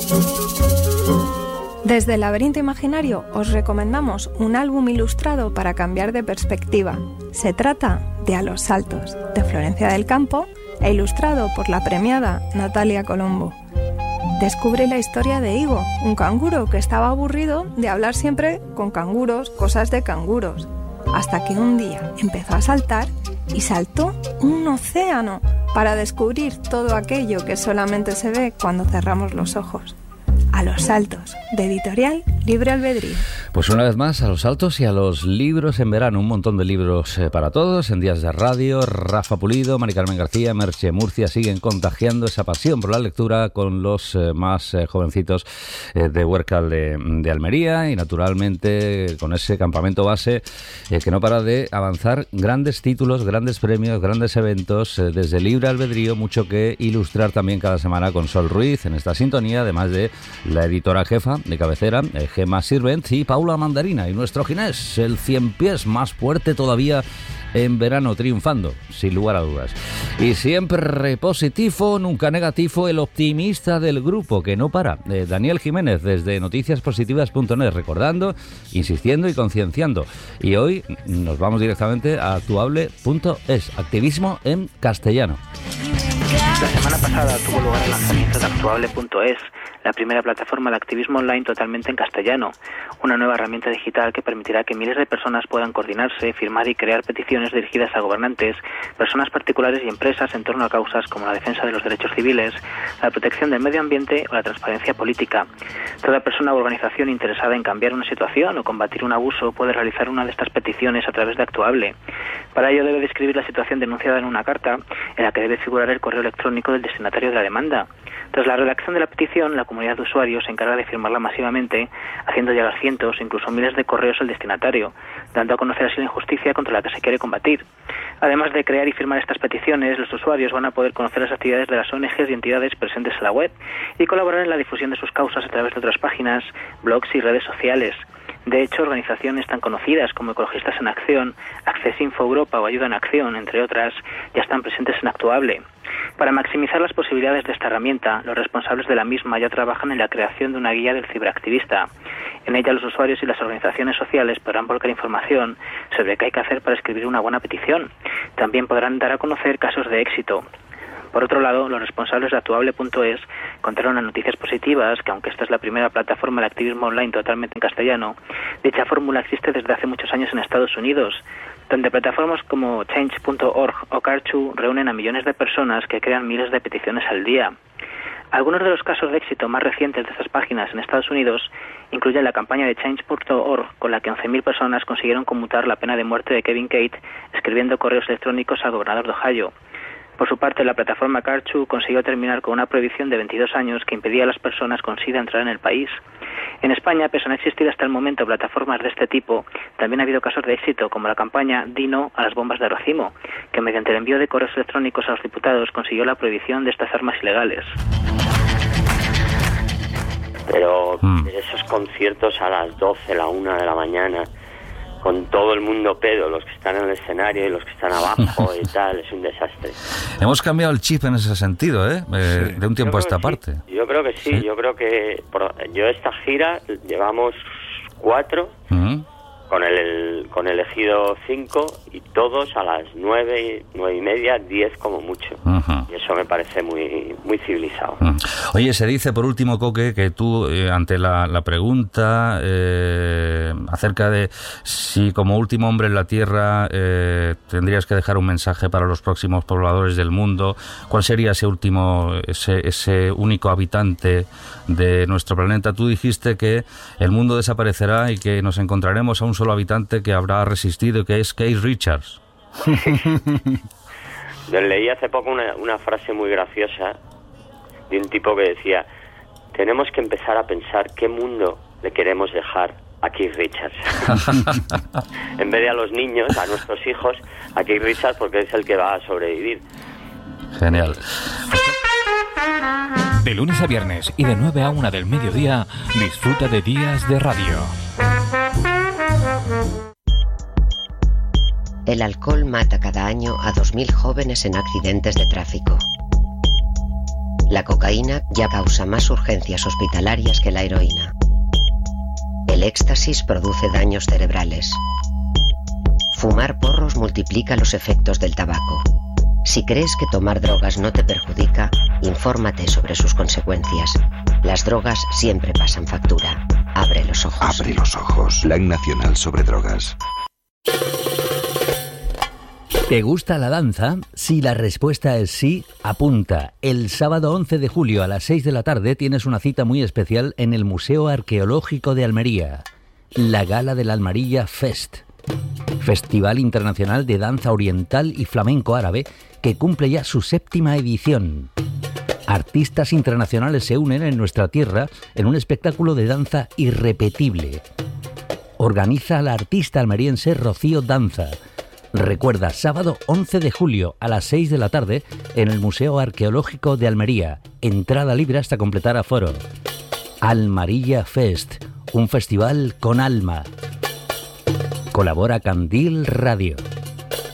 Desde el Laberinto Imaginario os recomendamos un álbum ilustrado para cambiar de perspectiva. Se trata de A los Saltos, de Florencia del Campo, e ilustrado por la premiada Natalia Colombo. Descubre la historia de Igo, un canguro que estaba aburrido de hablar siempre con canguros, cosas de canguros, hasta que un día empezó a saltar y saltó un océano para descubrir todo aquello que solamente se ve cuando cerramos los ojos. A los saltos, de Editorial Libre Albedrío. Pues una vez más, a los saltos y a los libros en verano. Un montón de libros para todos, en Días de Radio. Rafa Pulido, Mari Carmen García, Merche Murcia siguen contagiando esa pasión por la lectura con los más jovencitos de Huércal de Almería, y naturalmente con ese campamento base que no para de avanzar grandes títulos, grandes premios, grandes eventos desde Libre Albedrío. Mucho que ilustrar también cada semana con Sol Ruiz en esta sintonía, además de la editora jefa de cabecera, Gemma Sirvent, y Paula Mandarina, y nuestro Ginés, el 100 pies más fuerte todavía en verano, triunfando, sin lugar a dudas. Y siempre positivo, nunca negativo, el optimista del grupo, que no para. Daniel Jiménez, desde noticiaspositivas.net, recordando, insistiendo y concienciando. Y hoy nos vamos directamente a actuable.es, activismo en castellano. La semana pasada tuvo lugar el lanzamiento de actuable.es, la primera plataforma de activismo online totalmente en castellano, una nueva herramienta digital que permitirá que miles de personas puedan coordinarse, firmar y crear peticiones dirigidas a gobernantes, personas particulares y empresas en torno a causas como la defensa de los derechos civiles, la protección del medio ambiente o la transparencia política. Toda persona o organización interesada en cambiar una situación o combatir un abuso puede realizar una de estas peticiones a través de Actuable. Para ello debe describir la situación denunciada en una carta en la que debe figurar el correo electrónico del destinatario de la demanda. Tras la redacción de la petición, la comunidad de usuarios se encarga de firmarla masivamente, haciendo llegar cientos, incluso miles de correos al destinatario, dando a conocer así la injusticia contra la que se quiere combatir. Además de crear y firmar estas peticiones, los usuarios van a poder conocer las actividades de las ONGs y entidades presentes en la web y colaborar en la difusión de sus causas a través de otras páginas, blogs y redes sociales. De hecho, organizaciones tan conocidas como Ecologistas en Acción, Access Info Europa o Ayuda en Acción, entre otras, ya están presentes en Actuable. Para maximizar las posibilidades de esta herramienta, los responsables de la misma ya trabajan en la creación de una guía del ciberactivista. En ella los usuarios y las organizaciones sociales podrán volcar información sobre qué hay que hacer para escribir una buena petición. También podrán dar a conocer casos de éxito. Por otro lado, los responsables de actuable.es contaron a Noticias Positivas que, aunque esta es la primera plataforma de activismo online totalmente en castellano, dicha fórmula existe desde hace muchos años en Estados Unidos, donde plataformas como Change.org o Karchu reúnen a millones de personas que crean miles de peticiones al día. Algunos de los casos de éxito más recientes de estas páginas en Estados Unidos incluyen la campaña de Change.org, con la que 11.000 personas consiguieron conmutar la pena de muerte de Kevin Cate escribiendo correos electrónicos al gobernador de Ohio. Por su parte, la plataforma Karchu consiguió terminar con una prohibición de 22 años que impedía a las personas con SIDA entrar en el país. En España, pese a no existir hasta el momento plataformas de este tipo, también ha habido casos de éxito, como la campaña Di No a las bombas de racimo, que mediante el envío de correos electrónicos a los diputados consiguió la prohibición de estas armas ilegales. Pero esos conciertos a las 12, la 1 de la mañana, con todo el mundo pedo, los que están en el escenario y los que están abajo y tal, es un desastre. Hemos cambiado el chip en ese sentido, ¿eh? Sí. De un tiempo a esta parte. Yo creo que sí, yo creo que yo esta gira llevamos 4, con el Ejido 5 y todos a las 9, 9 y media, 10 como mucho. Y eso me parece muy, muy civilizado. Oye, se dice por último, Coque, que tú ante la pregunta acerca de si como último hombre en la Tierra tendrías que dejar un mensaje para los próximos pobladores del mundo, ¿cuál sería ese único habitante de nuestro planeta? Tú dijiste que el mundo desaparecerá y que nos encontraremos a un solo habitante que habrá resistido, que es Keith Richards. Yo leí hace poco una frase muy graciosa de un tipo que decía: tenemos que empezar a pensar qué mundo le queremos dejar a Keith Richards. En vez de a los niños, a nuestros hijos, a Keith Richards, porque es el que va a sobrevivir. Genial. De lunes a viernes y de 9 a 1 del mediodía, disfruta de Días de Radio. El alcohol mata cada año a 2.000 jóvenes en accidentes de tráfico. La cocaína ya causa más urgencias hospitalarias que la heroína. El éxtasis produce daños cerebrales. Fumar porros multiplica los efectos del tabaco. Si crees que tomar drogas no te perjudica, infórmate sobre sus consecuencias. Las drogas siempre pasan factura. Abre los ojos. Abre los ojos. Plan Nacional sobre Drogas. ¿Te gusta la danza? Si la respuesta es sí, apunta. El sábado 11 de julio a las 6 de la tarde tienes una cita muy especial en el Museo Arqueológico de Almería. La Gala de la Almarilla Fest. Festival Internacional de Danza Oriental y Flamenco Árabe que cumple ya su 7ª edición. Artistas internacionales se unen en nuestra tierra en un espectáculo de danza irrepetible. Organiza la artista almeriense Rocío Danza. Recuerda, sábado 11 de julio a las 6 de la tarde en el Museo Arqueológico de Almería. Entrada libre hasta completar aforo. Almarilla Fest, un festival con alma. Colabora Candil Radio.